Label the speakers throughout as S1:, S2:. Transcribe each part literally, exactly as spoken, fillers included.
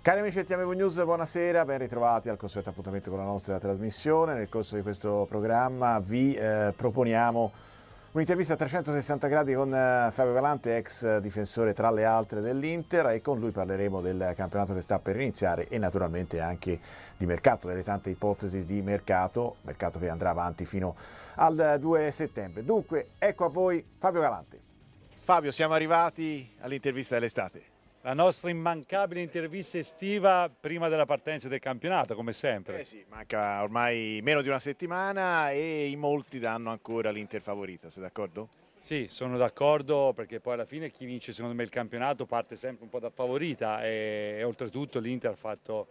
S1: Cari amici del T M V News, buonasera, ben ritrovati al consueto appuntamento con la nostra trasmissione. Nel corso di questo programma vi eh, proponiamo un'intervista a trecentosessanta gradi con eh, Fabio Galante, ex difensore tra le altre dell'Inter, e con lui parleremo del campionato che sta per iniziare e naturalmente anche di mercato, delle tante ipotesi di mercato, mercato che andrà avanti fino al due settembre. Dunque, ecco a voi Fabio Galante. Fabio, siamo arrivati all'intervista dell'estate.
S2: La nostra immancabile intervista estiva prima della partenza del campionato, come sempre.
S1: Eh sì, manca ormai meno di una settimana e in molti danno ancora l'Inter favorita, sei d'accordo?
S2: Sì, sono d'accordo, perché poi alla fine chi vince secondo me il campionato parte sempre un po' da favorita e, e oltretutto l'Inter ha fatto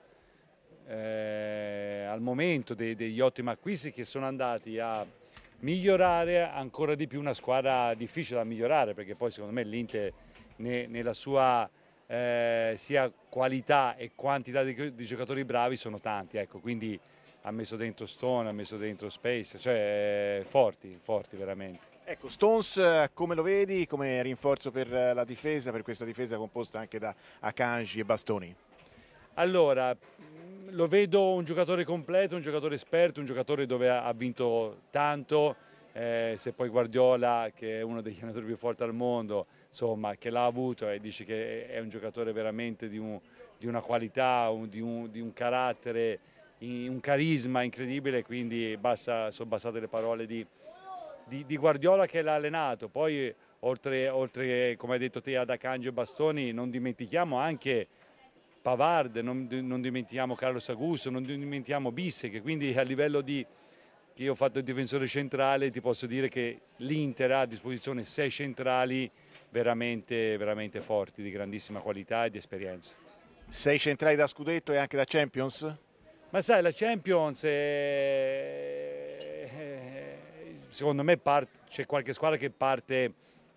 S2: eh, al momento dei, degli ottimi acquisti che sono andati a migliorare ancora di più una squadra difficile da migliorare, perché poi secondo me l'Inter ne, nella sua Eh, sia qualità e quantità di, di giocatori bravi sono tanti, ecco, quindi ha messo dentro Stone, ha messo dentro Space, cioè eh, forti, forti veramente.
S1: Ecco, Stones come lo vedi come rinforzo per la difesa, per questa difesa composta anche da Akanji e Bastoni?
S2: Allora, lo vedo un giocatore completo, un giocatore esperto, un giocatore dove ha vinto tanto. Eh, se poi Guardiola, che è uno degli allenatori più forti al mondo, insomma, che l'ha avuto e dice che è un giocatore veramente di, un, di una qualità, un, di, un, di un carattere, un carisma incredibile, quindi basta, sono bastate le parole di, di, di Guardiola che l'ha allenato. Poi oltre, oltre, come hai detto te, ad Akanji e Bastoni, non dimentichiamo anche Pavard, non, non dimentichiamo Carlos Augusto, non dimentichiamo Bisse, che quindi a livello di che io ho fatto il difensore centrale, ti posso dire che l'Inter ha a disposizione sei centrali veramente, veramente forti, di grandissima qualità e di esperienza.
S1: Sei centrali da scudetto e anche da Champions?
S2: Ma sai, la Champions è... secondo me c'è qualche squadra che parte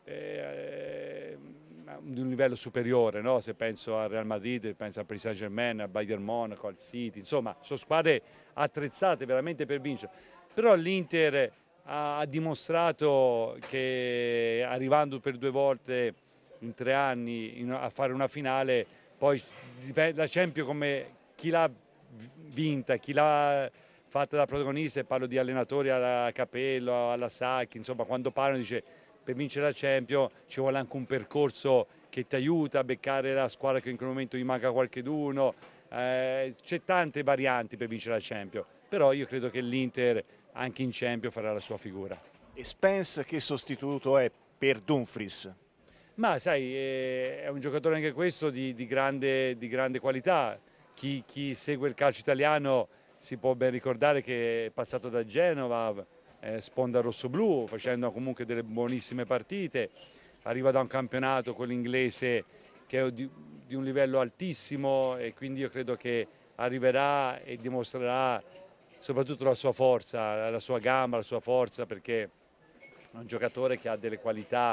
S2: eh, di un livello superiore, no? Se penso al Real Madrid, penso al Paris Saint-Germain, al Bayern Monaco, al City, insomma sono squadre attrezzate veramente per vincere. Però l'Inter ha dimostrato che arrivando per due volte in tre anni a fare una finale, poi la Champions come chi l'ha vinta, chi l'ha fatta da protagonista, e parlo di allenatori alla Capello, alla Sacchi, insomma quando parlano dice per vincere la Champions ci vuole anche un percorso che ti aiuta a beccare la squadra che in quel momento gli manca qualcheduno, eh, c'è tante varianti per vincere la Champions, però io credo che l'Inter anche in Champions farà la sua figura.
S1: E Spence che sostituto è per Dumfries?
S2: Ma sai, è un giocatore anche questo di, di, grande, di grande qualità. Chi, chi segue il calcio italiano si può ben ricordare che è passato da Genova, eh, sponda rossoblu, facendo comunque delle buonissime partite. Arriva da un campionato, quello inglese, che è di, di un livello altissimo, e quindi io credo che arriverà e dimostrerà soprattutto la sua forza, la sua gamba, la sua forza, perché è un giocatore che ha delle qualità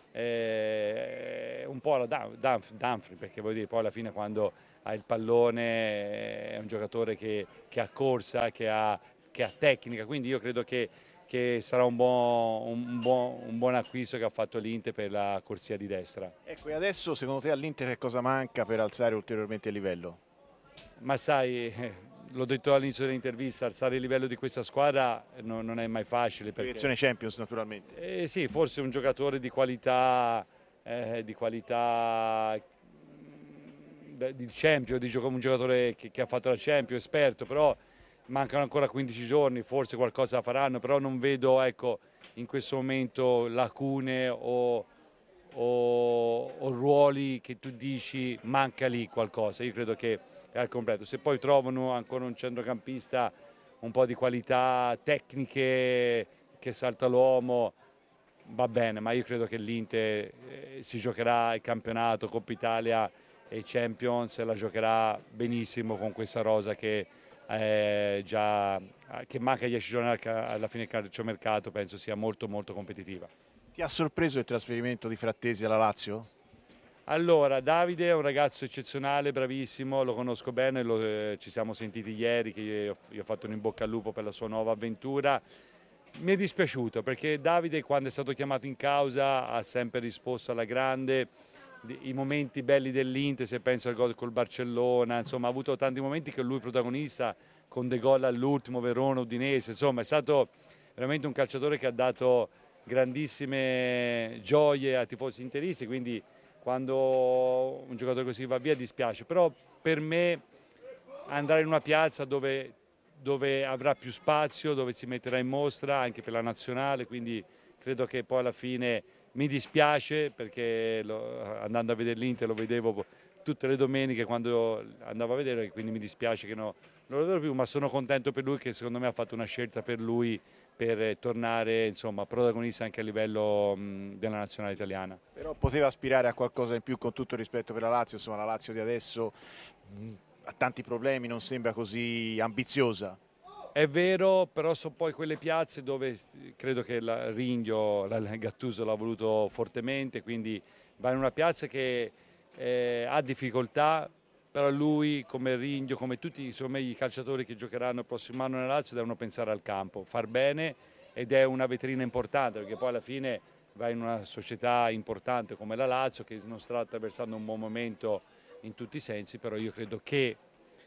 S2: eh, un po' alla Dumfries, perché vuol dire poi alla fine quando ha il pallone è un giocatore che, che ha corsa, che ha, che ha tecnica, quindi io credo che, che sarà un buon, un, buon, un buon acquisto che ha fatto l'Inter per la corsia di destra.
S1: Ecco, e adesso secondo te all'Inter che cosa manca per alzare ulteriormente il livello?
S2: Ma sai, l'ho detto all'inizio dell'intervista, alzare il livello di questa squadra non, non è mai facile.
S1: Direzione Champions naturalmente.
S2: Eh, sì, forse un giocatore di qualità, eh, di qualità di Champions, di un giocatore che, che ha fatto la Champions, esperto, però mancano ancora quindici giorni, forse qualcosa faranno, però non vedo, ecco, in questo momento lacune o, o, o ruoli che tu dici manca lì qualcosa. Io credo che è al completo. Se poi trovano ancora un centrocampista un po' di qualità tecniche che salta l'uomo, va bene, ma io credo che l'Inter eh, si giocherà il campionato, Coppa Italia e Champions, la giocherà benissimo con questa rosa che, eh, già, che manca dieci giorni alla fine del calciomercato, penso sia molto molto competitiva.
S1: Ti ha sorpreso il trasferimento di Frattesi alla Lazio?
S2: Allora, Davide è un ragazzo eccezionale, bravissimo, lo conosco bene, lo, eh, ci siamo sentiti ieri che io, io ho fatto un in bocca al lupo per la sua nuova avventura. Mi è dispiaciuto perché Davide, quando è stato chiamato in causa, ha sempre risposto alla grande, i momenti belli dell'Inter, se penso al gol col Barcellona, insomma ha avuto tanti momenti che lui protagonista, con dei gol all'ultimo, Verona, Udinese, insomma è stato veramente un calciatore che ha dato grandissime gioie ai tifosi interisti, quindi quando un giocatore così va via dispiace, però per me andare in una piazza dove, dove avrà più spazio, dove si metterà in mostra anche per la nazionale, quindi credo che poi alla fine mi dispiace perché lo, andando a vedere l'Inter lo vedevo tutte le domeniche quando andavo a vedere, quindi mi dispiace che no, non lo vedo più, ma sono contento per lui che secondo me ha fatto una scelta per lui per tornare insomma, protagonista anche a livello mh, della nazionale italiana.
S1: Però poteva aspirare a qualcosa in più, con tutto il rispetto per la Lazio, insomma la Lazio di adesso mh, ha tanti problemi, non sembra così ambiziosa.
S2: È vero, però sono poi quelle piazze dove credo che il Ringhio, il Gattuso l'ha voluto fortemente, quindi va in una piazza che eh, ha difficoltà, però lui come Ringhio, come tutti insomma, i calciatori che giocheranno il prossimo anno nella Lazio devono pensare al campo, far bene, ed è una vetrina importante perché poi alla fine va in una società importante come la Lazio che non sta attraversando un buon momento in tutti i sensi, però io credo che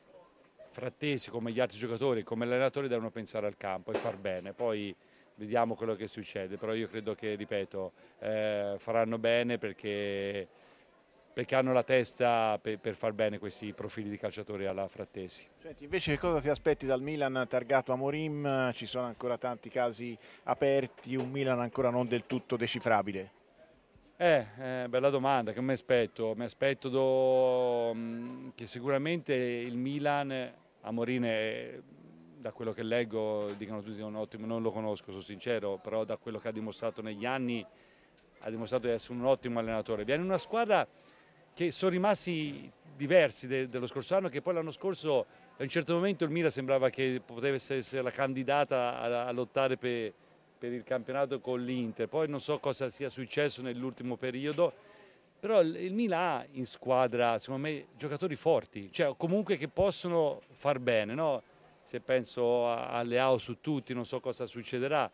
S2: Frattesi come gli altri giocatori, come allenatori devono pensare al campo e far bene, poi vediamo quello che succede, però io credo che, ripeto, eh, faranno bene perché, perché hanno la testa per, per far bene questi profili di calciatori alla Frattesi.
S1: Senti, invece che cosa ti aspetti dal Milan targato Amorim? Ci sono ancora tanti casi aperti, un Milan ancora non del tutto decifrabile.
S2: Eh, eh, bella domanda, che mi aspetto? Mi aspetto do, che sicuramente il Milan, Amorim, da quello che leggo, dicono tutti un ottimo, non lo conosco, sono sincero, però da quello che ha dimostrato negli anni, ha dimostrato di essere un ottimo allenatore. Viene una squadra che sono rimasti diversi de, dello scorso anno, che poi l'anno scorso a un certo momento il Milan sembrava che potesse essere la candidata a, a lottare per per il campionato con l'Inter, poi non so cosa sia successo nell'ultimo periodo, però il Milan ha in squadra, secondo me, giocatori forti, cioè comunque che possono far bene, no? Se penso a Leao su tutti, non so cosa succederà.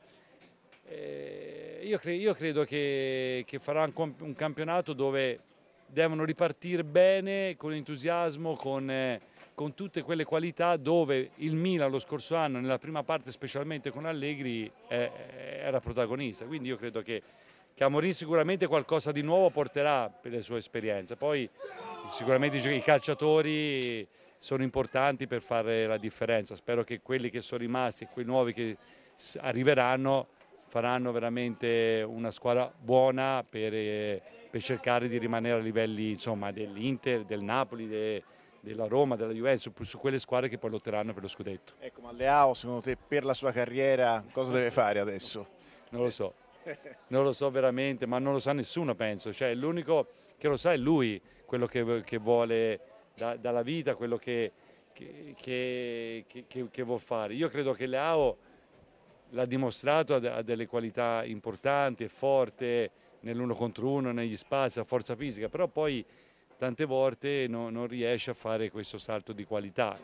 S2: Eh, io, cre io credo che, che farà un, un campionato dove devono ripartire bene, con entusiasmo, con... Eh, con tutte quelle qualità dove il Milan lo scorso anno, nella prima parte specialmente con Allegri, eh, era protagonista. Quindi io credo che, che Amorim sicuramente qualcosa di nuovo porterà per le sue esperienze. Poi sicuramente i calciatori sono importanti per fare la differenza. Spero che quelli che sono rimasti e quei nuovi che arriveranno faranno veramente una squadra buona per, eh, per cercare di rimanere a livelli dell'Inter, del Napoli, de, della Roma, della Juventus, su quelle squadre che poi lotteranno per lo scudetto.
S1: Ecco, ma Leao secondo te per la sua carriera cosa deve fare adesso?
S2: Non lo so, non lo so veramente, ma non lo sa nessuno penso, cioè l'unico che lo sa è lui, quello che, che vuole da, dalla vita, quello che, che, che, che, che vuol fare. Io credo che Leao l'ha dimostrato, ha delle qualità importanti, è forte nell'uno contro uno, negli spazi, ha forza fisica, però poi tante volte no, non riesce a fare questo salto di qualità,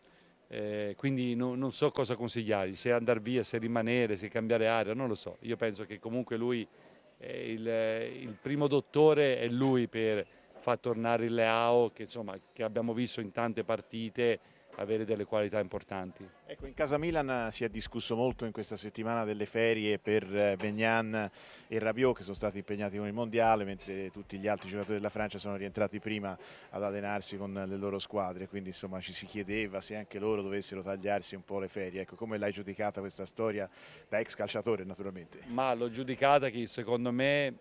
S2: eh, quindi no, non so cosa consigliargli, se andare via, se rimanere, se cambiare area, non lo so. Io penso che comunque lui, eh, il, il primo dottore è lui per far tornare il Leao, che, insomma, che abbiamo visto in tante partite avere delle qualità importanti.
S1: Ecco, in casa Milan si è discusso molto in questa settimana delle ferie per Maignan e Rabiot, che sono stati impegnati con il mondiale, mentre tutti gli altri giocatori della Francia sono rientrati prima ad allenarsi con le loro squadre, quindi insomma ci si chiedeva se anche loro dovessero tagliarsi un po' le ferie. Ecco, come l'hai giudicata questa storia da ex calciatore naturalmente?
S2: Ma l'ho giudicata che secondo me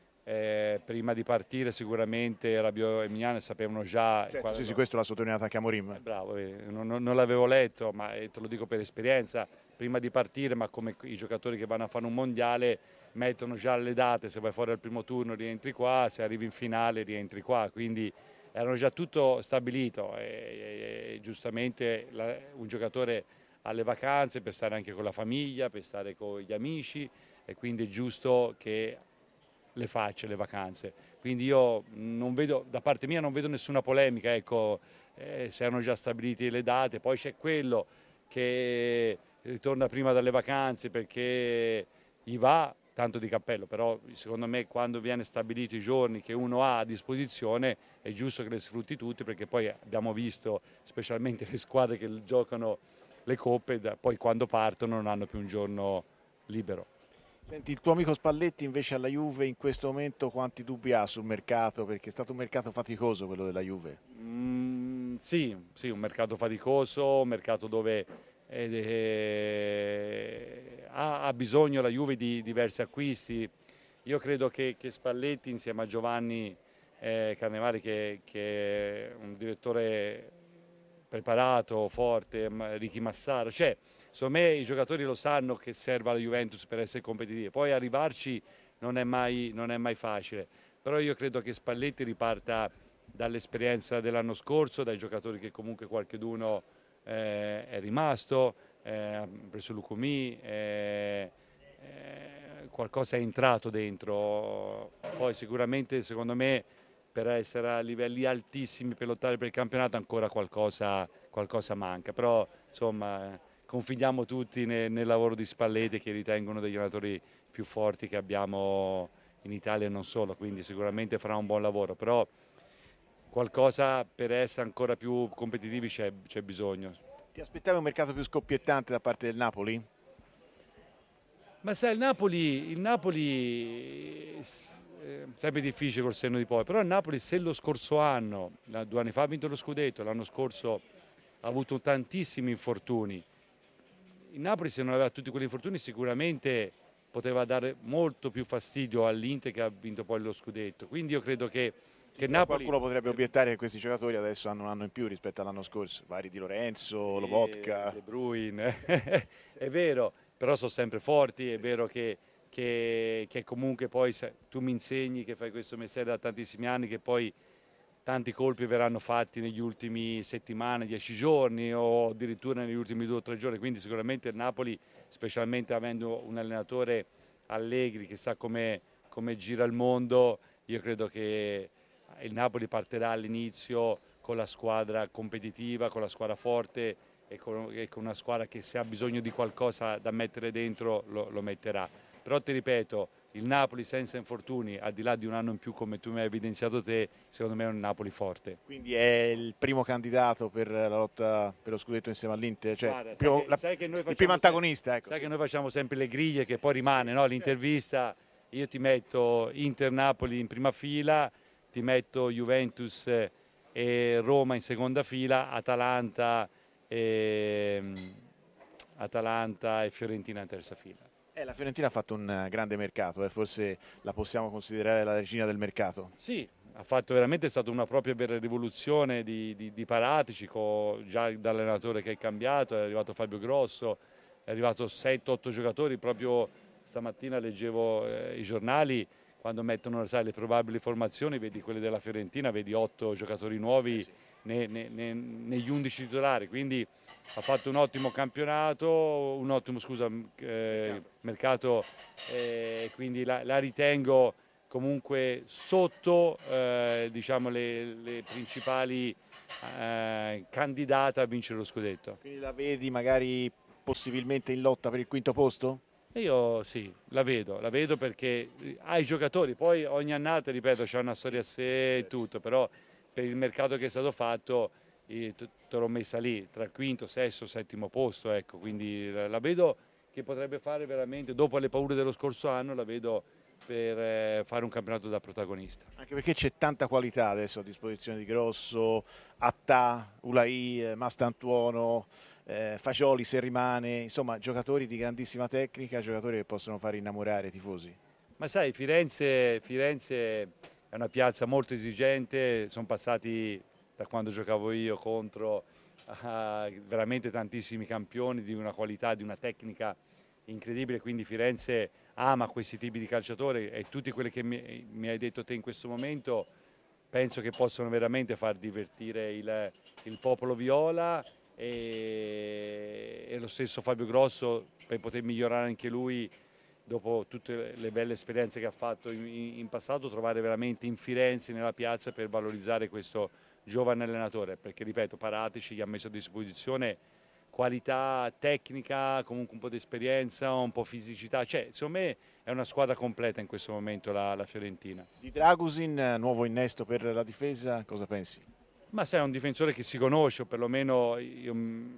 S2: Eh, prima di partire sicuramente Rabiot e Maignan sapevano già,
S1: certo, sì, sì, questo l'ha sottolineato anche Amorim.
S2: Eh, bravo, eh, non, non l'avevo letto, ma eh, te lo dico per esperienza, prima di partire, ma come i giocatori che vanno a fare un mondiale mettono già le date, se vai fuori al primo turno rientri qua, se arrivi in finale rientri qua, quindi erano già tutto stabilito e, e, e giustamente la, un giocatore ha le vacanze per stare anche con la famiglia, per stare con gli amici, e quindi è giusto che le facce, le vacanze. Quindi io non vedo, da parte mia non vedo nessuna polemica, ecco, eh, se erano già stabilite le date, poi c'è quello che ritorna prima dalle vacanze perché gli va, tanto di cappello, però secondo me quando viene stabilito i giorni che uno ha a disposizione è giusto che le sfrutti tutti, perché poi abbiamo visto specialmente le squadre che giocano le coppe, poi quando partono non hanno più un giorno libero.
S1: Senti, il tuo amico Spalletti invece alla Juve in questo momento quanti dubbi ha sul mercato? Perché è stato un mercato faticoso quello della Juve.
S2: Mm, sì, sì, un mercato faticoso, un mercato dove eh, eh, ha, ha bisogno la Juve di diversi acquisti. Io credo che, che Spalletti insieme a Giovanni eh, Carnevali, che, che è un direttore preparato, forte, Ricky Massaro, cioè secondo me i giocatori lo sanno che serve alla Juventus per essere competitivi, poi arrivarci non è mai, non è mai facile, però io credo che Spalletti riparta dall'esperienza dell'anno scorso, dai giocatori che comunque qualcheduno eh, è rimasto, eh, ha preso Lucumí, eh, eh, qualcosa è entrato dentro, poi sicuramente secondo me per essere a livelli altissimi per lottare per il campionato ancora qualcosa, qualcosa manca, però insomma confidiamo tutti nel, nel lavoro di Spalletti, che ritengo uno degli allenatori più forti che abbiamo in Italia e non solo, quindi sicuramente farà un buon lavoro, però qualcosa per essere ancora più competitivi c'è bisogno.
S1: Ti aspettavi un mercato più scoppiettante da parte del Napoli?
S2: Ma sai, il Napoli, il Napoli è sempre difficile col senno di poi, però il Napoli se lo scorso anno, due anni fa ha vinto lo scudetto, l'anno scorso ha avuto tantissimi infortuni, il Napoli se non aveva tutti quegli infortuni sicuramente poteva dare molto più fastidio all'Inter che ha vinto poi lo scudetto, quindi io credo che, che Napoli...
S1: Qualcuno potrebbe obiettare che questi giocatori adesso hanno un anno in più rispetto all'anno scorso, vari Di Lorenzo,
S2: e
S1: Lobotka.
S2: De Bruyne, è vero, però sono sempre forti, è vero che, che, che comunque poi tu mi insegni che fai questo mestiere da tantissimi anni, che poi tanti colpi verranno fatti negli ultimi settimane, dieci giorni o addirittura negli ultimi due o tre giorni, quindi sicuramente il Napoli, specialmente avendo un allenatore Allegri che sa come, come gira il mondo, io credo che il Napoli partirà all'inizio con la squadra competitiva, con la squadra forte e con, e con una squadra che se ha bisogno di qualcosa da mettere dentro lo, lo metterà. Però ti ripeto, il Napoli senza infortuni, al di là di un anno in più come tu mi hai evidenziato te, secondo me è un Napoli forte.
S1: Quindi è il primo candidato per la lotta per lo scudetto insieme all'Inter, cioè
S2: Guarda,
S1: il primo,
S2: sai che,
S1: la,
S2: sai che noi
S1: il primo antagonista.
S2: Sempre,
S1: ecco,
S2: sai
S1: sì.
S2: che noi facciamo sempre le griglie che poi rimane, no? L'intervista, io ti metto Inter-Napoli in prima fila, ti metto Juventus e Roma in seconda fila, Atalanta e, Atalanta e Fiorentina in terza fila.
S1: Eh, la Fiorentina ha fatto un grande mercato, eh, forse la possiamo considerare la regina del mercato.
S2: Sì, ha fatto veramente, è stata una propria vera rivoluzione di, di, di Paratici, con, già dall'allenatore che è cambiato, è arrivato Fabio Grosso, è arrivato sette otto giocatori, proprio stamattina leggevo eh, i giornali, quando mettono sai, le probabili formazioni, vedi quelle della Fiorentina, vedi otto giocatori nuovi eh sì. ne, ne, ne, negli undici titolari, quindi ha fatto un ottimo campionato, un ottimo scusa, eh, mercato, eh, quindi la, la ritengo comunque sotto eh, diciamo le, le principali eh, candidate a vincere lo scudetto.
S1: Quindi la vedi magari possibilmente in lotta per il quinto posto?
S2: Io sì, la vedo, la vedo perché ha i giocatori, poi ogni annata, ripeto, c'è una storia a sé e tutto, però per il mercato che è stato fatto te l'ho messa lì, tra il quinto, sesto, settimo posto, ecco, quindi la, la vedo che potrebbe fare veramente, dopo le paure dello scorso anno, la vedo per eh, fare un campionato da protagonista.
S1: Anche perché c'è tanta qualità adesso a disposizione di Grosso, Attà, Ulai, Mastantuono, eh, Fagioli se rimane, insomma giocatori di grandissima tecnica, giocatori che possono far innamorare i tifosi.
S2: Ma sai, Firenze, Firenze è una piazza molto esigente, sono passati da quando giocavo io contro uh, veramente tantissimi campioni di una qualità, di una tecnica incredibile, quindi Firenze ama questi tipi di calciatori e tutti quelli che mi, mi hai detto te in questo momento penso che possono veramente far divertire il, il popolo viola e, e lo stesso Fabio Grosso per poter migliorare anche lui dopo tutte le belle esperienze che ha fatto in, in passato, trovare veramente in Firenze, nella piazza, per valorizzare questo giovane allenatore, perché ripeto, Paratici gli ha messo a disposizione qualità tecnica, comunque un po' di esperienza, un po' fisicità, cioè secondo me è una squadra completa in questo momento la, la Fiorentina.
S1: Di Dragusin, nuovo innesto per la difesa, cosa pensi?
S2: Ma sai, è un difensore che si conosce, o perlomeno io,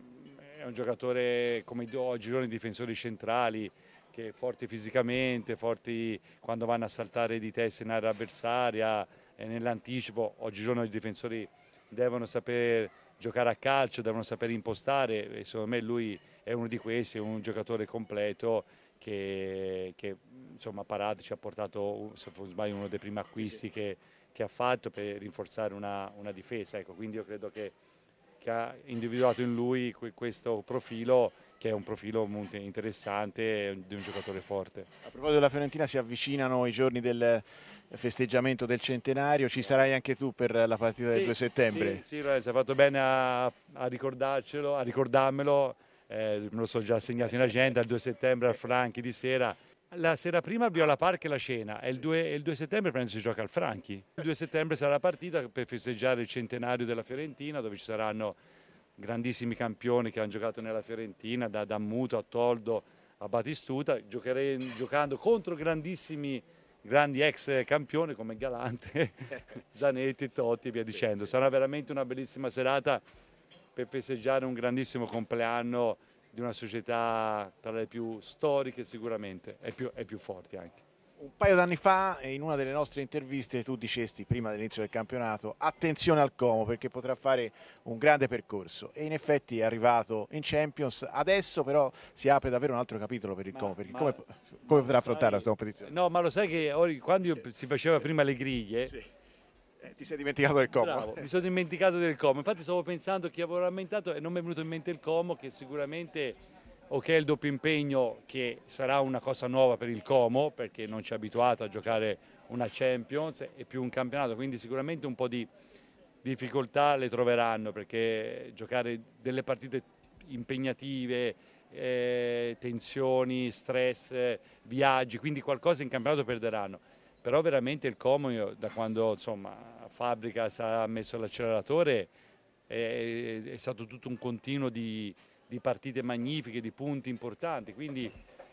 S2: è un giocatore come oggigiorno i difensori centrali, che forti fisicamente, forti quando vanno a saltare di testa in area avversaria, e nell'anticipo. Oggigiorno i difensori devono saper giocare a calcio, devono saper impostare, e secondo me lui è uno di questi, è un giocatore completo che, che insomma Parati ci ha portato, se non sbaglio, uno dei primi acquisti che, che ha fatto per rinforzare una, una difesa. Ecco, quindi io credo che, che ha individuato in lui questo profilo, che è un profilo molto interessante di un giocatore forte.
S1: A proposito della Fiorentina, si avvicinano i giorni del festeggiamento del centenario, ci sarai anche tu per la partita del
S2: sì,
S1: due settembre?
S2: Sì, sì, Lorenzo, hai fatto bene a, a ricordarcelo, a ricordarmelo, eh, me lo so già segnato in agenda, il due settembre al Franchi di sera. La sera prima al Viola Park è la cena, e il due, il due settembre prende si gioca al Franchi. Il due settembre sarà la partita per festeggiare il centenario della Fiorentina, dove ci saranno grandissimi campioni che hanno giocato nella Fiorentina, da Dammuto a Toldo a Batistuta, giocherei giocando contro grandissimi, grandi ex campioni come Galante, Zanetti, Totti e via dicendo. Sarà veramente una bellissima serata per festeggiare un grandissimo compleanno di una società tra le più storiche sicuramente e più, e più forti anche.
S1: Un paio d'anni fa, in una delle nostre interviste, tu dicesti prima dell'inizio del campionato: attenzione al Como perché potrà fare un grande percorso, e in effetti è arrivato in Champions. Adesso però si apre davvero un altro capitolo per il ma, Como, perché ma, come, come potrà affrontare sai, questa competizione?
S2: No, ma lo sai che ora, quando io, si faceva prima le griglie,
S1: sì. eh, ti sei dimenticato del Como?
S2: Bravo, mi sono dimenticato del Como, infatti stavo pensando chi avevo rammentato e non mi è venuto in mente il Como, che sicuramente... Ok, il doppio impegno, che sarà una cosa nuova per il Como, perché non ci è abituato a giocare una Champions e più un campionato, quindi sicuramente un po' di difficoltà le troveranno, perché giocare delle partite impegnative, eh, tensioni, stress, eh, viaggi, quindi qualcosa in campionato perderanno. Però veramente il Como, io, da quando insomma Fabregas ha messo l'acceleratore, è, è stato tutto un continuo di... di partite magnifiche, di punti importanti, quindi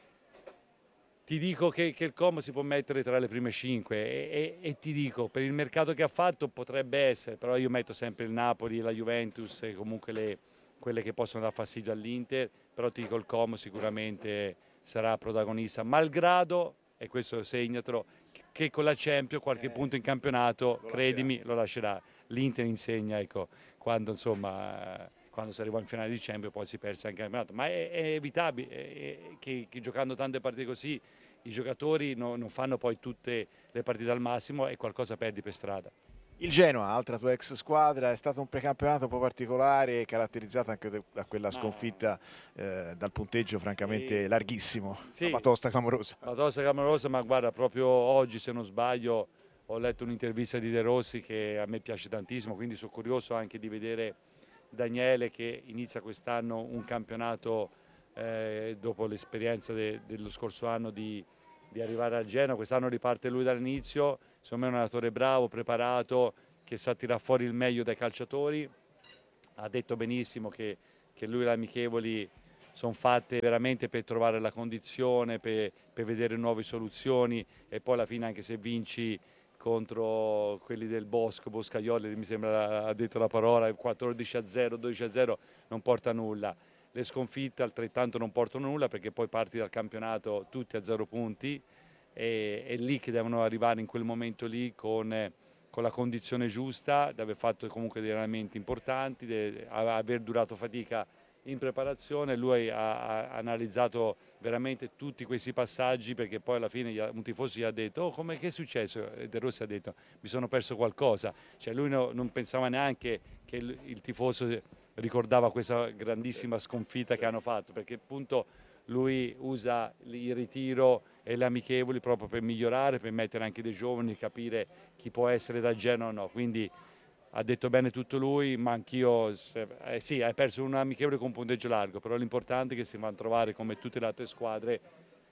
S2: ti dico che, che il Como si può mettere tra le prime cinque e, e, e ti dico, per il mercato che ha fatto potrebbe essere, però io metto sempre il Napoli e la Juventus, e comunque le, quelle che possono dar fastidio all'Inter, però ti dico il Como sicuramente sarà protagonista, malgrado, e questo segnatelo, che con la Champions qualche eh, punto in campionato, credimi, lo lascerà. L'Inter insegna, ecco, quando insomma... quando si arriva in finale di Champions poi si perse anche il campionato, ma è, è evitabile è, che, che giocando tante partite così i giocatori no, non fanno poi tutte le partite al massimo e qualcosa perdi per strada.
S1: Il Genoa, altra tua ex squadra, è stato un precampionato un po' particolare, caratterizzato anche da quella sconfitta eh, dal punteggio francamente sì, larghissimo, sì, una batosta clamorosa.
S2: Batosta clamorosa, ma guarda, proprio oggi, se non sbaglio, ho letto un'intervista di De Rossi che a me piace tantissimo, quindi sono curioso anche di vedere Daniele, che inizia quest'anno un campionato eh, dopo l'esperienza de, dello scorso anno di, di arrivare al Genoa. Quest'anno riparte lui dall'inizio, secondo me è un allenatore bravo, preparato, che sa tirare fuori il meglio dai calciatori. Ha detto benissimo che, che lui e le amichevoli sono fatte veramente per trovare la condizione, per, per vedere nuove soluzioni, e poi alla fine, anche se vinci contro quelli del Bosco, Boscaioli, mi sembra ha detto la parola, quattordici a zero, dodici a zero, non porta nulla. Le sconfitte altrettanto non portano nulla, perché poi parti dal campionato tutti a zero punti, e è lì che devono arrivare in quel momento lì con, con la condizione giusta, di aver fatto comunque dei allenamenti importanti, di aver durato fatica in preparazione. Lui ha, ha analizzato veramente tutti questi passaggi, perché poi alla fine un tifoso gli ha detto: oh, come che è successo? E De Rossi ha detto: mi sono perso qualcosa. Cioè lui no, non pensava neanche che il, il tifoso ricordava questa grandissima sconfitta che hanno fatto, perché appunto lui usa il ritiro e le amichevoli proprio per migliorare, per mettere anche dei giovani, capire chi può essere da Genoa o no. Quindi ha detto bene tutto lui, ma anch'io, eh, sì, hai perso un amichevole con un punteggio largo, però l'importante è che si vanno a trovare, come tutte le altre squadre,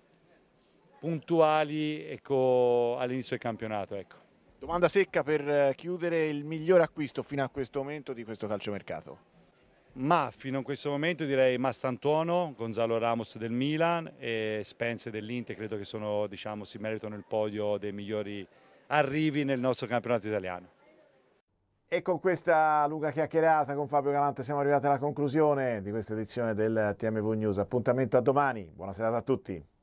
S2: puntuali, ecco, all'inizio del campionato. Ecco.
S1: Domanda secca per chiudere: il miglior acquisto fino a questo momento di questo calciomercato?
S2: Ma fino a questo momento direi Mastantuono, Gonzalo Ramos del Milan e Spence dell'Inter, credo che sono, diciamo, si meritano il podio dei migliori arrivi nel nostro campionato italiano.
S1: E con questa lunga chiacchierata con Fabio Galante siamo arrivati alla conclusione di questa edizione del T M V News. Appuntamento a domani, buona serata a tutti.